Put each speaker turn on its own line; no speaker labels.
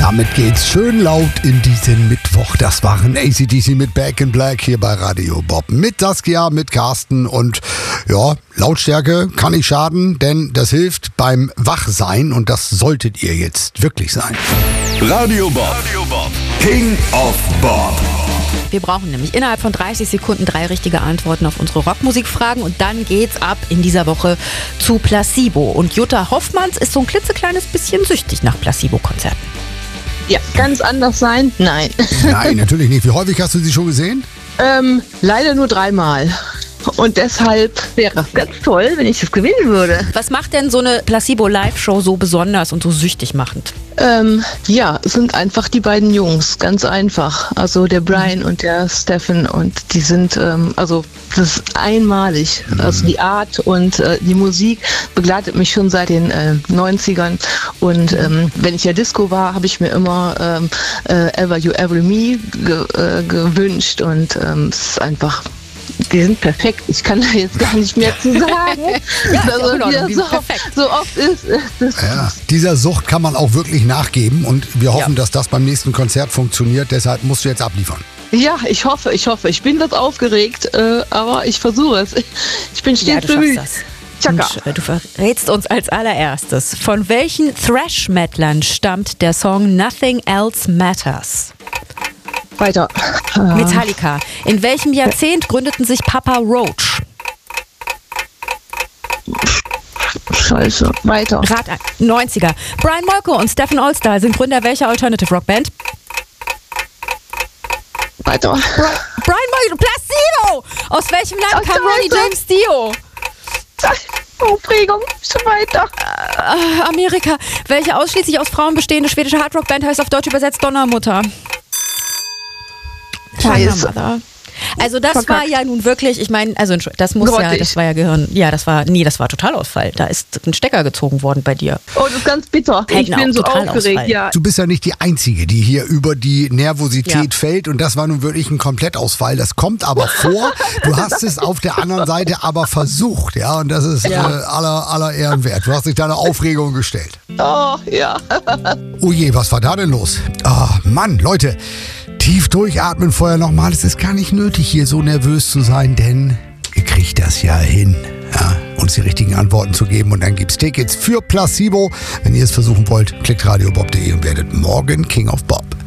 Damit geht's schön laut in diesen Mittwoch. Das waren AC/DC mit Back in Black hier bei Radio Bob. Mit Saskia, mit Carsten und ja, Lautstärke kann nicht schaden, denn das hilft beim Wachsein und das solltet ihr jetzt wirklich sein.
Radio Bob. King of Bob.
Wir brauchen nämlich innerhalb von 30 Sekunden 3 richtige Antworten auf unsere Rockmusikfragen und dann geht's ab in dieser Woche zu Placebo. Und Jutta Hoffmanns ist so ein klitzekleines bisschen süchtig nach Placebo-Konzerten.
Ja, ganz anders sein? Nein.
Nein, natürlich nicht. Wie häufig hast du sie schon gesehen?
Leider nur 3-mal. Und deshalb wäre es ganz toll, wenn ich das gewinnen würde.
Was macht denn so eine Placebo-Live-Show so besonders und so süchtig machend?
Es sind einfach die beiden Jungs, ganz einfach. Also der Brian und der Stephen und die sind, das ist einmalig. Also die Art und die Musik begleitet mich schon seit den 90ern. Und wenn ich ja Disco war, habe ich mir immer Ever You Ever Me gewünscht und es ist einfach... Die sind perfekt. Ich kann da jetzt gar nicht mehr zu sagen.
Ja,
so oft ist das.
Ja, dieser Sucht kann man auch wirklich nachgeben und wir hoffen, dass das beim nächsten Konzert funktioniert. Deshalb musst du jetzt abliefern.
Ja, ich hoffe. Ich bin das aufgeregt, aber ich versuche es. Ich bin stets bemüht.
Und du verrätst uns als allererstes, von welchen Thrash-Metlern stammt der Song Nothing Else Matters?
Weiter.
Metallica. In welchem Jahrzehnt gründeten sich Papa Roach?
Scheiße. Weiter.
Rat 90er. Brian Molko und Stephen Allstar sind Gründer welcher Alternative Rock Band?
Weiter.
Brian Molko. Placebo! Aus welchem Land kam Ronnie James Dio?
Aufregung. Schon weiter.
Amerika. Welche ausschließlich aus Frauen bestehende schwedische Hardrock-Band heißt auf Deutsch übersetzt Donnermutter?
Scheiße.
Also das war ja nun wirklich, ich meine, also das muss
grottig.
Ja, das war ja Gehirn, das war Totalausfall. Da ist ein Stecker gezogen worden bei dir.
Oh, das ist ganz bitter. Ich bin so aufgeregt, ja.
Du bist ja nicht die Einzige, die hier über die Nervosität fällt und das war nun wirklich ein Komplettausfall. Das kommt aber vor. Du hast es auf der anderen Seite aber versucht, ja, und das ist aller Ehren wert. Du hast dich deiner Aufregung gestellt.
Oh, ja.
Oh je, was war da denn los? Oh Mann, Leute. Tief durchatmen vorher nochmal. Es ist gar nicht nötig, hier so nervös zu sein, denn ihr kriegt das ja hin, uns die richtigen Antworten zu geben. Und dann gibt's Tickets für Placebo. Wenn ihr es versuchen wollt, klickt radiobob.de und werdet morgen King of Bob.